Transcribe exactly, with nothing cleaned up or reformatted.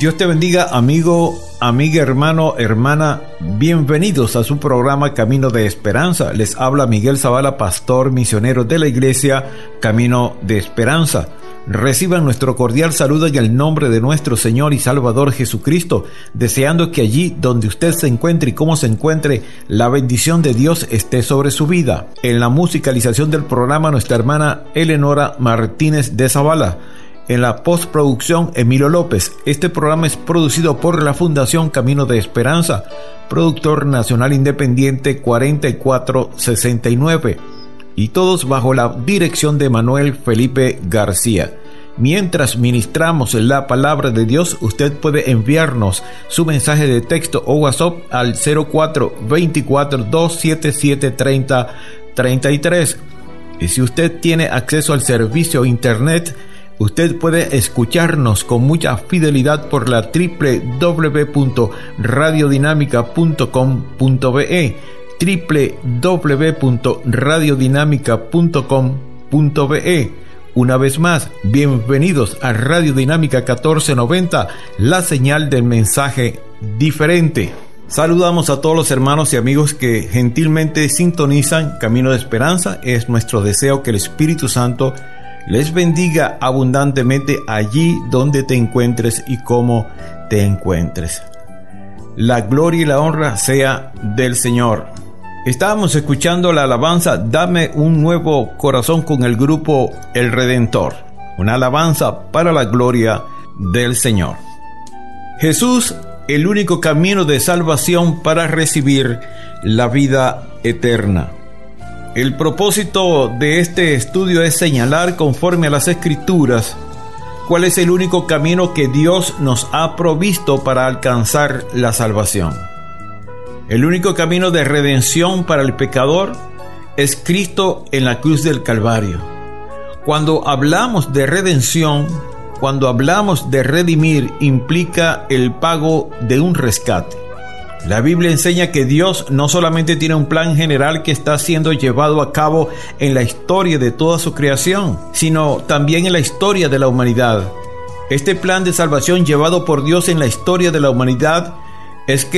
Dios te bendiga, amigo, amiga, hermano, hermana. Bienvenidos a su programa Camino de Esperanza. Les habla Miguel Zavala, pastor misionero de la iglesia Camino de Esperanza. Reciban nuestro cordial saludo en el nombre de nuestro Señor y Salvador Jesucristo, deseando que allí donde usted se encuentre y como se encuentre, la bendición de Dios esté sobre su vida. En la musicalización del programa, nuestra hermana Eleonora Martínez de Zavala. En la postproducción, Emilio López. Este programa es producido por la Fundación Camino de Esperanza, productor nacional independiente cuarenta y cuatro sesenta y nueve, y todos bajo la dirección de Manuel Felipe García. Mientras ministramos la palabra de Dios, usted puede enviarnos su mensaje de texto o WhatsApp al cero cuatro veinticuatro, doscientos setenta y siete, treinta, treinta y tres. Y si usted tiene acceso al servicio internet, usted puede escucharnos con mucha fidelidad por la doble u doble u doble u punto radio dinámica punto com punto be, doble u doble u doble u punto radio dinámica punto com punto be. Una vez más, bienvenidos a Radio Dinámica catorce noventa, la señal del mensaje diferente. Saludamos a todos los hermanos y amigos que gentilmente sintonizan Camino de Esperanza. Es nuestro deseo que el Espíritu Santo les bendiga abundantemente allí donde te encuentres y como te encuentres. La gloria y la honra sea del Señor. Estábamos escuchando la alabanza Dame un nuevo corazón con el grupo El Redentor. Una alabanza para la gloria del Señor. Jesús, el único camino de salvación para recibir la vida eterna. El propósito de este estudio es señalar, conforme a las Escrituras, cuál es el único camino que Dios nos ha provisto para alcanzar la salvación. El único camino de redención para el pecador es Cristo en la cruz del Calvario. Cuando hablamos de redención, cuando hablamos de redimir, implica el pago de un rescate. La Biblia enseña que Dios no solamente tiene un plan general que está siendo llevado a cabo en la historia de toda su creación, sino también en la historia de la humanidad. Este plan de salvación llevado por Dios en la historia de la humanidad es que